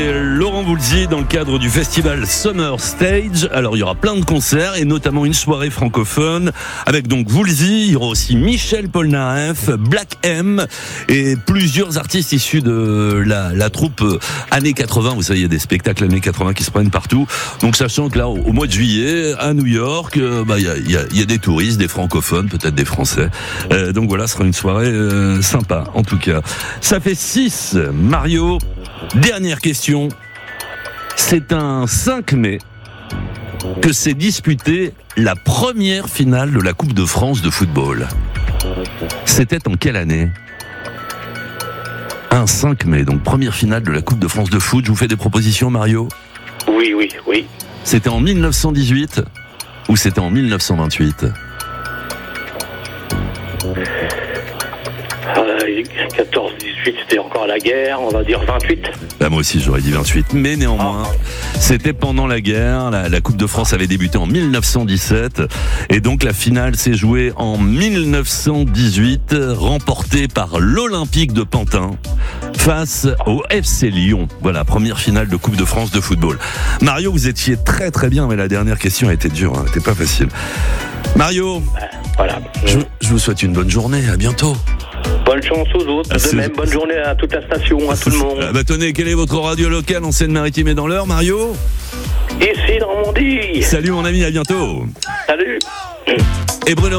Laurent Voulzy dans le cadre du festival Summer Stage. Alors il y aura plein de concerts et notamment une soirée francophone avec donc Voulzy, il y aura aussi Michel Polnareff, Black M et plusieurs artistes issus de la troupe années 80. Vous savez, il y a des spectacles années 80 qui se prennent partout. Donc sachant que là au mois de juillet à New York, il y a des touristes, des francophones, peut-être des Français. Donc voilà, ce sera une soirée sympa en tout cas. Ça fait 6. Mario, dernière question. C'est un 5 mai que s'est disputée la première finale de la Coupe de France de football. C'était en quelle année ? Un 5 mai, donc première finale de la Coupe de France de foot. Je vous fais des propositions, Mario ? Oui. C'était en 1918 ou c'était en 1928 ? 14, 18, c'était encore la guerre, on va dire 28. Moi aussi j'aurais dit 28, mais néanmoins, c'était pendant la guerre, la Coupe de France avait débuté en 1917, et donc la finale s'est jouée en 1918, remportée par l'Olympique de Pantin, face au FC Lyon. Voilà, première finale de Coupe de France de football. Mario, vous étiez très très bien, mais la dernière question a été dure, hein, c'était pas facile. Mario, voilà. Je vous souhaite une bonne journée, à bientôt. Bonne chance aux autres, de même, bonne journée à toute la station, à tout le monde. Tenez, quelle est votre radio locale en Seine-Maritime et dans l'Eure, Mario ? Ici, Normandie. Salut mon ami, à bientôt. Salut. Et Bruno